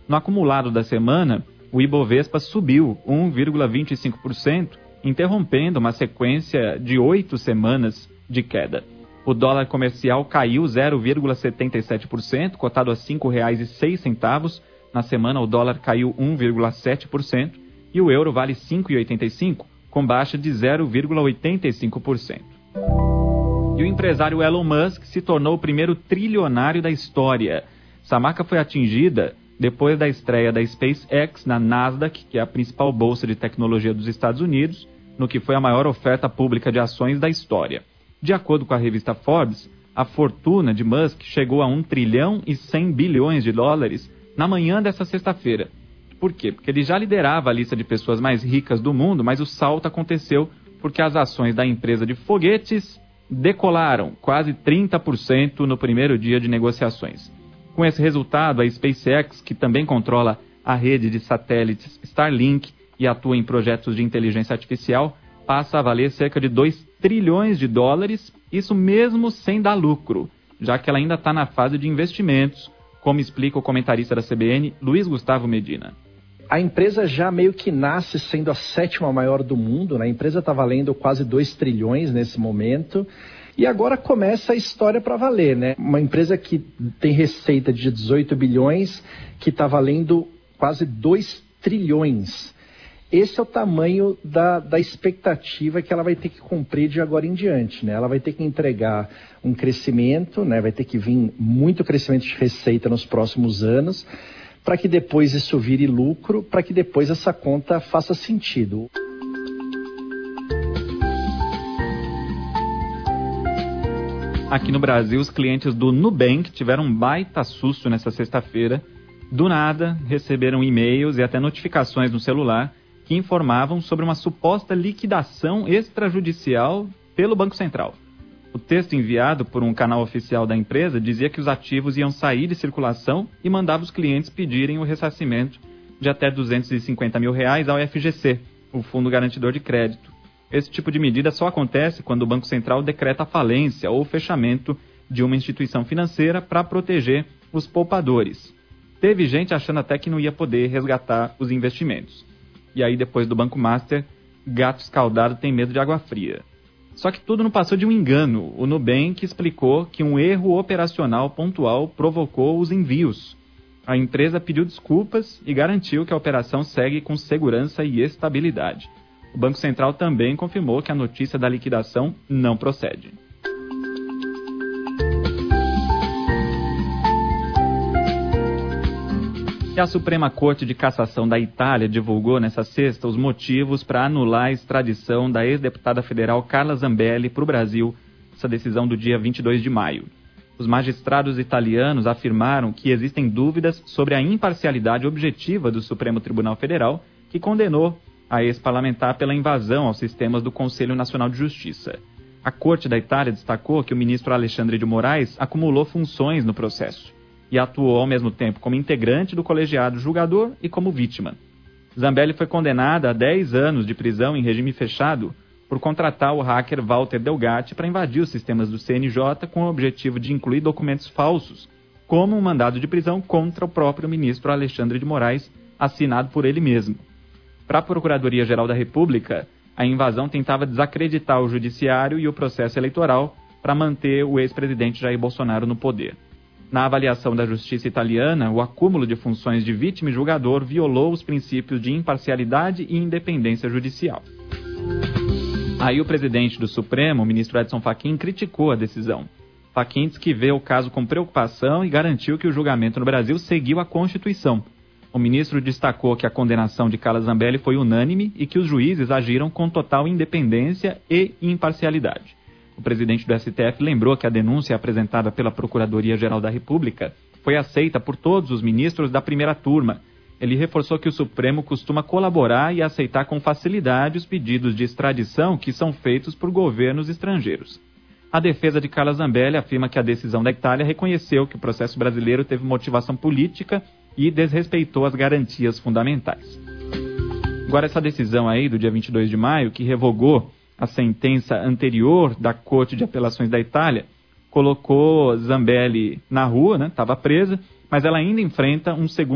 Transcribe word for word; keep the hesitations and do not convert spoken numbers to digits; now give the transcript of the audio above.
No acumulado da semana, o Ibovespa subiu um vírgula vinte e cinco por cento, interrompendo uma sequência de oito semanas de queda. O dólar comercial caiu zero vírgula setenta e sete por cento, cotado a cinco reais e seis centavos. Na semana, o dólar caiu um vírgula sete por cento e o euro vale cinco reais e oitenta e cinco centavos, com baixa de zero vírgula oitenta e cinco por cento. E o empresário Elon Musk se tornou o primeiro trilionário da história. Essa marca foi atingida depois da estreia da SpaceX na Nasdaq, que é a principal bolsa de tecnologia dos Estados Unidos, no que foi a maior oferta pública de ações da história. De acordo com a revista Forbes, a fortuna de Musk chegou a um trilhão e cem bilhões de dólares na manhã dessa sexta-feira. Por quê? Porque ele já liderava a lista de pessoas mais ricas do mundo, mas o salto aconteceu porque as ações da empresa de foguetes decolaram quase trinta por cento no primeiro dia de negociações. Com esse resultado, a SpaceX, que também controla a rede de satélites Starlink e atua em projetos de inteligência artificial, passa a valer cerca de dois trilhões de dólares, isso mesmo sem dar lucro, já que ela ainda está na fase de investimentos, como explica o comentarista da C B N, Luiz Gustavo Medina. A empresa já meio que nasce sendo a sétima maior do mundo, né? A empresa está valendo quase dois trilhões nesse momento. E agora começa a história para valer, né? Uma empresa que tem receita de dezoito bilhões, que está valendo quase dois trilhões. Esse é o tamanho da, da expectativa que ela vai ter que cumprir de agora em diante, né? Ela vai ter que entregar um crescimento, né? Vai ter que vir muito crescimento de receita nos próximos anos, para que depois isso vire lucro, para que depois essa conta faça sentido. Aqui no Brasil, os clientes do Nubank tiveram um baita susto nessa sexta-feira. Do nada, receberam e-mails e até notificações no celular que informavam sobre uma suposta liquidação extrajudicial pelo Banco Central. O texto enviado por um canal oficial da empresa dizia que os ativos iam sair de circulação e mandava os clientes pedirem o ressarcimento de até duzentos e cinquenta mil reais ao F G C, o Fundo Garantidor de Crédito. Esse tipo de medida só acontece quando o Banco Central decreta a falência ou o fechamento de uma instituição financeira para proteger os poupadores. Teve gente achando até que não ia poder resgatar os investimentos. E aí, depois do Banco Master, gato escaldado tem medo de água fria. Só que tudo não passou de um engano. O Nubank explicou que um erro operacional pontual provocou os envios. A empresa pediu desculpas e garantiu que a operação segue com segurança e estabilidade. O Banco Central também confirmou que a notícia da liquidação não procede. E a Suprema Corte de Cassação da Itália divulgou nesta sexta os motivos para anular a extradição da ex-deputada federal Carla Zambelli para o Brasil, essa decisão do dia vinte e dois de maio. Os magistrados italianos afirmaram que existem dúvidas sobre a imparcialidade objetiva do Supremo Tribunal Federal, que condenou a ex-parlamentar pela invasão aos sistemas do Conselho Nacional de Justiça. A Corte da Itália destacou que o ministro Alexandre de Moraes acumulou funções no processo e atuou ao mesmo tempo como integrante do colegiado julgador e como vítima. Zambelli foi condenada a dez anos de prisão em regime fechado por contratar o hacker Walter Delgatti para invadir os sistemas do C N J com o objetivo de incluir documentos falsos, como um mandado de prisão contra o próprio ministro Alexandre de Moraes, assinado por ele mesmo. Para a Procuradoria-Geral da República, a invasão tentava desacreditar o judiciário e o processo eleitoral para manter o ex-presidente Jair Bolsonaro no poder. Na avaliação da justiça italiana, o acúmulo de funções de vítima e julgador violou os princípios de imparcialidade e independência judicial. Aí o presidente do Supremo, o ministro Edson Fachin, criticou a decisão. Fachin disse que vê o caso com preocupação e garantiu que o julgamento no Brasil seguiu a Constituição. O ministro destacou que a condenação de Carla Zambelli foi unânime e que os juízes agiram com total independência e imparcialidade. O presidente do S T F lembrou que a denúncia apresentada pela Procuradoria-Geral da República foi aceita por todos os ministros da primeira turma. Ele reforçou que o Supremo costuma colaborar e aceitar com facilidade os pedidos de extradição que são feitos por governos estrangeiros. A defesa de Carla Zambelli afirma que a decisão da Itália reconheceu que o processo brasileiro teve motivação política e desrespeitou as garantias fundamentais. Agora, essa decisão aí do dia vinte e dois de maio, que revogou a sentença anterior da Corte de Apelações da Itália, colocou Zambelli na rua, né? Estava presa, mas ela ainda enfrenta um segundo